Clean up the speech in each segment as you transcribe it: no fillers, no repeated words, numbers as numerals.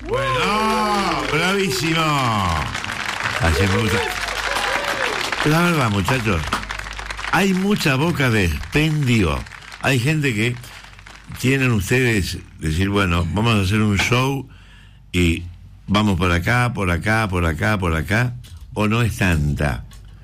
Bueno, bravísimo. Así me gusta. La verdad, muchachos, hay mucha boca de expendio. Hay gente que tienen ustedes decir, bueno, vamos a hacer un show y vamos por acá, por acá, por acá, por acá, o no es tanta.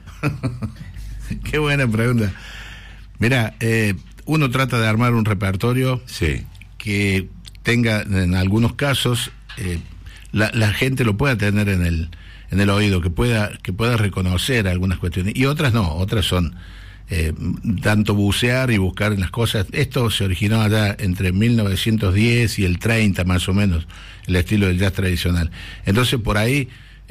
Qué buena pregunta. Mira, uno trata de armar un repertorio que tenga, en algunos casos, la gente lo pueda tener en el oído, que pueda reconocer algunas cuestiones, y otras no, otras son tanto bucear y buscar en las cosas. Esto se originó allá entre 1910 y el 30 más o menos, el estilo del jazz tradicional. Entonces por ahí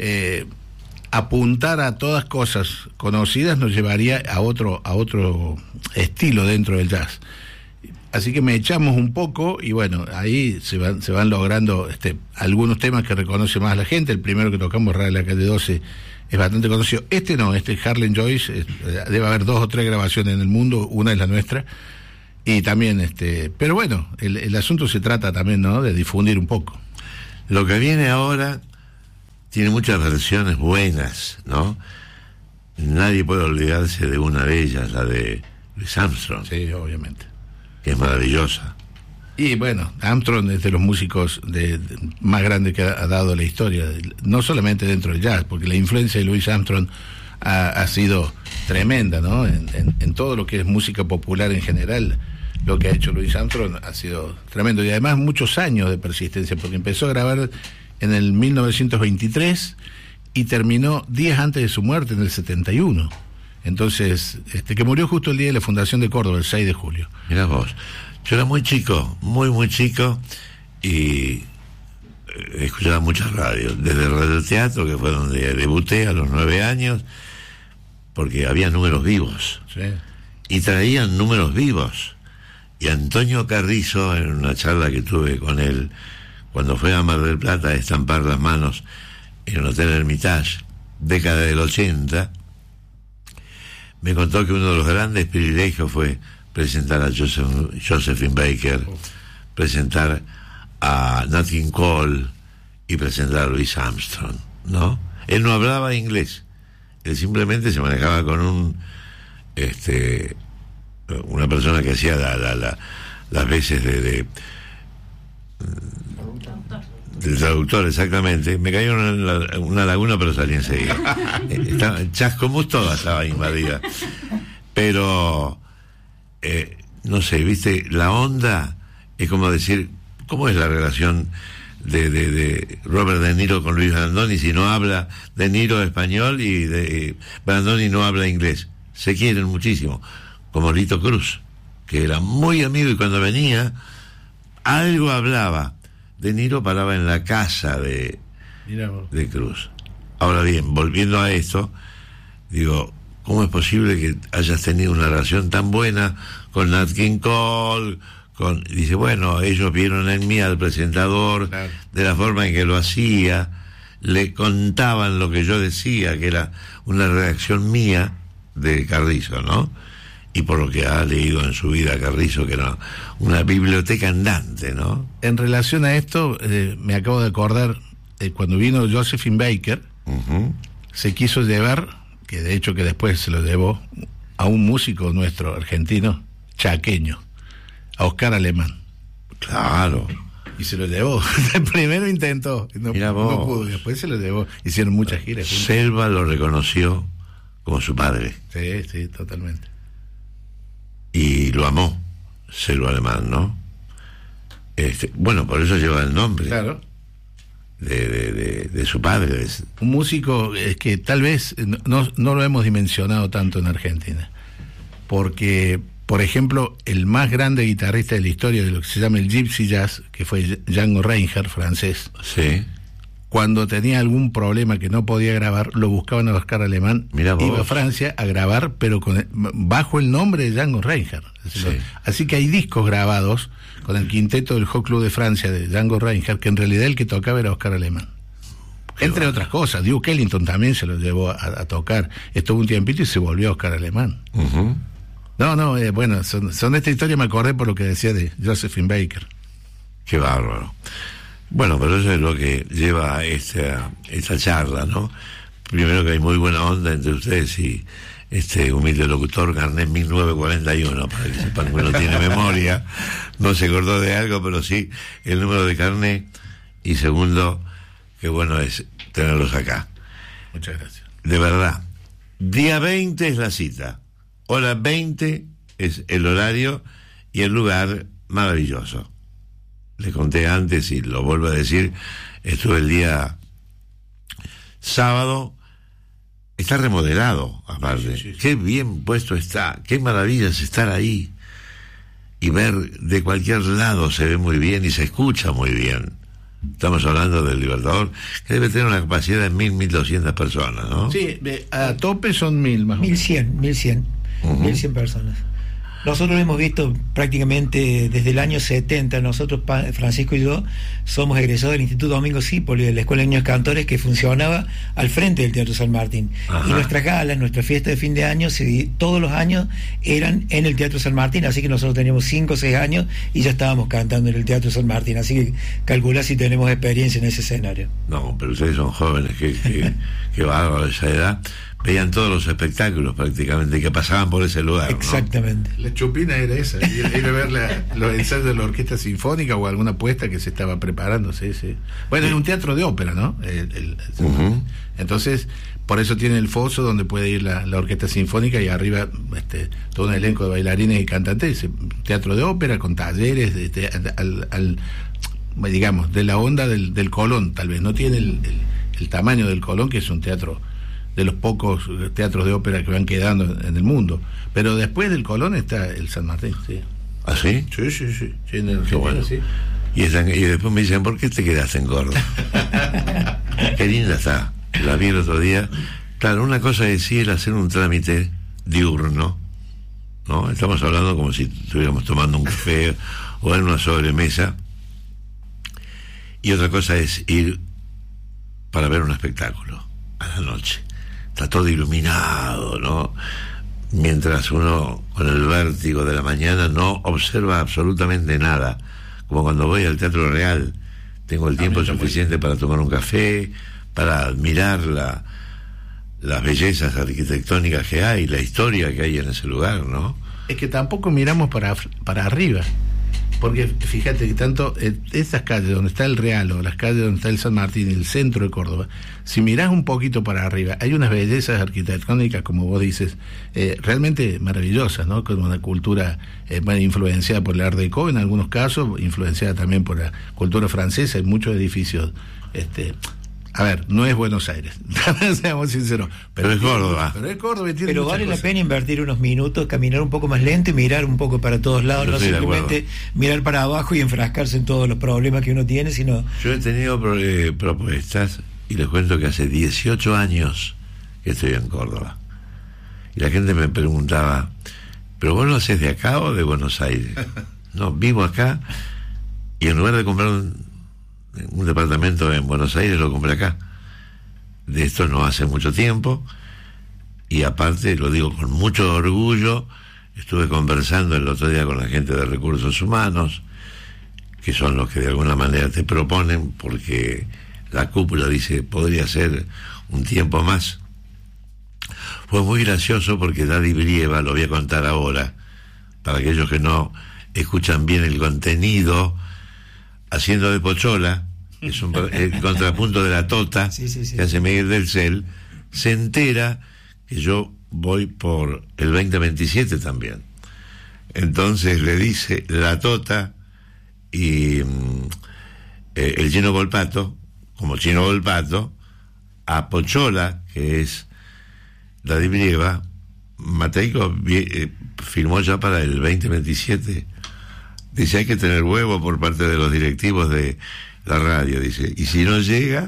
apuntar a todas cosas conocidas nos llevaría a otro estilo dentro del jazz. Así que me echamos un poco y bueno, ahí se van logrando algunos temas que reconoce más la gente. El primero que tocamos, Radio de la Calle 12, es bastante conocido. Este Harlem Joyce, debe haber 2 o 3 grabaciones en el mundo, una es la nuestra. Y también, pero bueno, el asunto se trata también, ¿no?, de difundir un poco. Lo que viene ahora tiene muchas versiones buenas, ¿no? Nadie puede olvidarse de una de ellas, la de Louis Armstrong. Sí, obviamente. Que es maravillosa. Y bueno, Armstrong es de los músicos más grandes que ha dado la historia, no solamente dentro del jazz, porque la influencia de Louis Armstrong ha sido tremenda, ¿no? En todo lo que es música popular en general, lo que ha hecho Louis Armstrong ha sido tremendo, y además muchos años de persistencia, porque empezó a grabar en el 1923 y terminó días antes de su muerte, en el 71. Entonces, que murió justo el día de la fundación de Córdoba, el 6 de julio. Mirá vos, yo era muy chico, muy chico, y escuchaba mucha radio, desde Radio Teatro, que fue donde debuté a los 9 años, porque había números vivos, sí, y traían números vivos. Y Antonio Carrizo, en una charla que tuve con él, cuando fue a Mar del Plata a estampar las manos en el Hotel Hermitage, década del 80, me contó que uno de los grandes privilegios fue presentar a Josephine Baker, presentar a Nat King Cole y presentar a Louis Armstrong, ¿no? Él no hablaba inglés, él simplemente se manejaba con una persona que hacía las veces del traductor, exactamente. Me cayó una laguna, pero salí enseguida. Chascomús toda estaba invadida. Pero no sé, viste, la onda es como decir, ¿cómo es la relación de Robert De Niro con Luis Brandoni si no habla De Niro español y Brandoni no habla inglés? Se quieren muchísimo, como Lito Cruz, que era muy amigo, y cuando venía algo hablaba. De Niro paraba en la casa de Cruz. Ahora bien, volviendo a esto, digo, ¿cómo es posible que hayas tenido una relación tan buena con Nat King Cole? Dice, bueno, ellos vieron en mí al presentador, claro, de la forma en que lo hacía, le contaban lo que yo decía, que era una reacción mía de Carrizo, ¿no? Y por lo que ha leído en su vida Carrizo, que era una biblioteca andante, ¿no? En relación a esto, me acabo de acordar, cuando vino Josephine Baker, se quiso llevar, que de hecho que después se lo llevó, a un músico nuestro argentino, chaqueño, a Oscar Alemán. Claro. Y se lo llevó. El primero intentó, no pudo, después se lo llevó. Hicieron muchas giras. Selva lo reconoció como su padre. Sí, totalmente. Y lo amó, Selva Alemán, ¿no? Bueno, por eso lleva el nombre. Claro. De su padre. Un músico que tal vez no lo hemos dimensionado tanto en Argentina. Porque, por ejemplo, el más grande guitarrista de la historia de lo que se llama el Gypsy Jazz, que fue Django Reinhardt, francés. Sí. Cuando tenía algún problema que no podía grabar, lo buscaban a Oscar Alemán, iba a Francia a grabar, pero bajo el nombre de Django Reinhardt. Sí. Así que hay discos grabados con el quinteto del Hot Club de Francia de Django Reinhardt, que en realidad el que tocaba era Oscar Alemán. Entre otras cosas, Duke Ellington también se lo llevó a tocar. Estuvo un tiempito y se volvió a Oscar Alemán. Bueno, son esta historia, me acordé por lo que decía de Josephine Baker. Qué bárbaro. Bueno, pero eso es lo que lleva a esta charla, ¿no? Primero que hay muy buena onda entre ustedes y este humilde locutor, carnet 1941, para que sepan que uno tiene memoria, no se acordó de algo, pero sí el número de carnet, y segundo, qué bueno es tenerlos acá. Muchas gracias. De verdad, día 20 es la cita, hora 20 es el horario y el lugar maravilloso. Le conté antes y lo vuelvo a decir, estuve el día sábado. Está remodelado, aparte. Sí. Qué bien puesto está, qué maravilla es estar ahí y ver de cualquier lado, se ve muy bien y se escucha muy bien. Estamos hablando del Libertador, que debe tener una capacidad de 1.200 personas, ¿no? Sí, a tope son 1.000 más o menos. 1.100 personas. Nosotros lo hemos visto prácticamente desde el año 70. Nosotros, Francisco y yo, somos egresados del Instituto Domingo Cipoli, de la Escuela de Niños Cantores, que funcionaba al frente del Teatro San Martín. Ajá. Y nuestras galas, nuestra fiesta de fin de año, todos los años eran en el Teatro San Martín, así que nosotros teníamos 5 o 6 años y ya estábamos cantando en el Teatro San Martín, así que calcula si tenemos experiencia en ese escenario. No, pero ustedes son jóvenes, que bárbaro esa edad. Veían todos los espectáculos prácticamente que pasaban por ese lugar, ¿no? Exactamente. La chupina era esa, ir a ver los ensayos de la orquesta sinfónica o alguna puesta que se estaba preparando, sí. Bueno, es un teatro de ópera, ¿no? Entonces, por eso tiene el foso donde puede ir la orquesta sinfónica y arriba todo un elenco de bailarines y cantantes. Teatro de ópera con talleres digamos, de la onda del Colón, tal vez. No tiene el tamaño del Colón, que es un teatro de los pocos teatros de ópera que van quedando en el mundo, pero después del Colón está el San Martín, sí. ¿Ah, sí? Sí, en el Qué bueno. Sí. Y después me dicen, ¿por qué te quedaste en Córdoba? Qué linda está, la vi el otro día. Claro, una cosa es ir a hacer un trámite diurno, ¿no? Estamos hablando como si estuviéramos tomando un café o en una sobremesa, y otra cosa es ir para ver un espectáculo a la noche. Está todo iluminado, ¿no? Mientras uno, con el vértigo de la mañana, no observa absolutamente nada. Como cuando voy al Teatro Real, tengo el tiempo suficiente para tomar un café, para admirar las bellezas arquitectónicas que hay, la historia que hay en ese lugar, ¿no? Es que tampoco miramos para arriba. Porque fíjate que tanto estas calles donde está el Real o las calles donde está el San Martín, el centro de Córdoba, si mirás un poquito para arriba, hay unas bellezas arquitectónicas, como vos dices, realmente maravillosas, ¿no? Con una cultura influenciada por el Art Deco en algunos casos, influenciada también por la cultura francesa. Hay muchos edificios. A ver, no es Buenos Aires, seamos sinceros. Pero es Córdoba. Pero vale la pena invertir unos minutos, caminar un poco más lento y mirar un poco para todos lados, no simplemente mirar para abajo y enfrascarse en todos los problemas que uno tiene, sino... Yo he tenido propuestas, y les cuento que hace 18 años que estoy en Córdoba. Y la gente me preguntaba, ¿pero vos lo haces de acá o de Buenos Aires? No, vivo acá, y en lugar de comprar un departamento en Buenos Aires, lo compré acá. De esto no hace mucho tiempo, y aparte lo digo con mucho orgullo. Estuve conversando el otro día con la gente de Recursos Humanos, que son los que de alguna manera te proponen, porque la cúpula dice podría ser un tiempo más. Fue muy gracioso porque Daddy Brieva, lo voy a contar ahora para aquellos que no escuchan bien el contenido, haciendo de Pochola, que es el contrapunto de la Tota, sí. Que hace Miguel del Cel, se entera que yo voy por el 2027 también. Entonces le dice la Tota y el Chino Volpato, como Chino Volpato, a Pochola, que es Daddy Brieva, Mateico firmó ya para el 2027. Dice, hay que tener huevo por parte de los directivos de la radio, dice, y si no llega...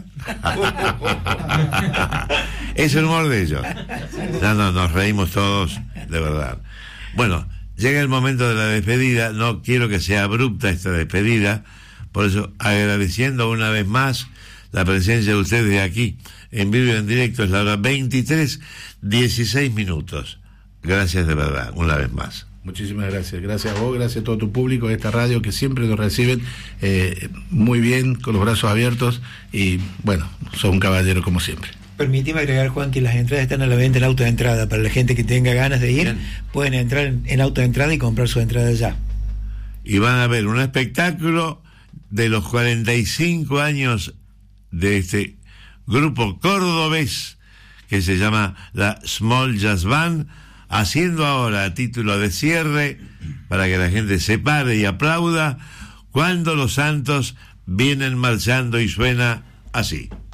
Es el humor de ellos. No, nos reímos todos, de verdad. Bueno, llega el momento de la despedida. No quiero que sea abrupta esta despedida, por eso agradeciendo una vez más la presencia de ustedes aquí, en vivo y en directo. Es la hora 23:16. Gracias de verdad, una vez más. Muchísimas gracias. Gracias a vos, gracias a todo tu público de esta radio que siempre nos reciben muy bien, con los brazos abiertos, y bueno, sos un caballero como siempre. Permíteme agregar, Juan, que las entradas están a la venta en Auto de Entrada. Para la gente que tenga ganas de ir, bien, pueden entrar en Auto de Entrada y comprar su entrada ya. Y van a ver un espectáculo de los 45 años de este grupo cordobés que se llama la Small Jazz Band, haciendo ahora a título de cierre, para que la gente se pare y aplauda, Cuando los Santos Vienen Marchando, y suena así.